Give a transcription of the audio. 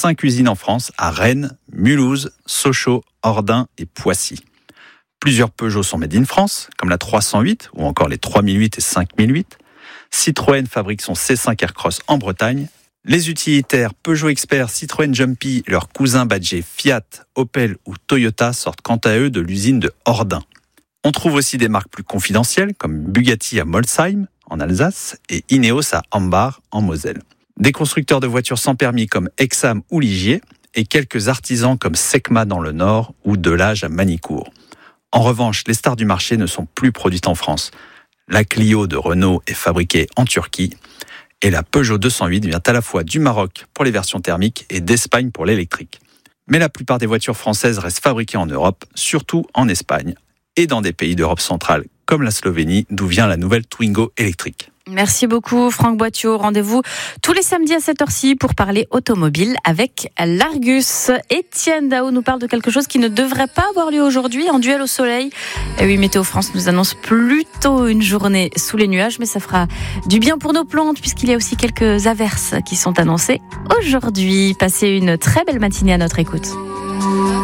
5 usines en France, à Rennes, Mulhouse, Sochaux, Ordin et Poissy. Plusieurs Peugeot sont made in France, comme la 308 ou encore les 3008 et 5008. Citroën fabrique son C5 Aircross en Bretagne. Les utilitaires Peugeot Expert, Citroën Jumpy, leurs cousins badgés Fiat, Opel ou Toyota sortent quant à eux de l'usine de Ordin. On trouve aussi des marques plus confidentielles comme Bugatti à Molsheim en Alsace et Ineos à Ambach en Moselle. Des constructeurs de voitures sans permis comme Exam ou Ligier et quelques artisans comme Secma dans le Nord ou Delage à Manicourt. En revanche, les stars du marché ne sont plus produites en France. La Clio de Renault est fabriquée en Turquie et la Peugeot 208 vient à la fois du Maroc pour les versions thermiques et d'Espagne pour l'électrique. Mais la plupart des voitures françaises restent fabriquées en Europe, surtout en Espagne et dans des pays d'Europe centrale comme la Slovénie, d'où vient la nouvelle Twingo électrique. Merci beaucoup Franck Boittiot. Rendez-vous tous les samedis à cette heure-ci pour parler automobile avec l'Argus. Étienne Dao nous parle de quelque chose qui ne devrait pas avoir lieu aujourd'hui, en duel au soleil. Et oui, Météo France nous annonce plutôt une journée sous les nuages, mais ça fera du bien pour nos plantes puisqu'il y a aussi quelques averses qui sont annoncées aujourd'hui. Passez une très belle matinée à notre écoute.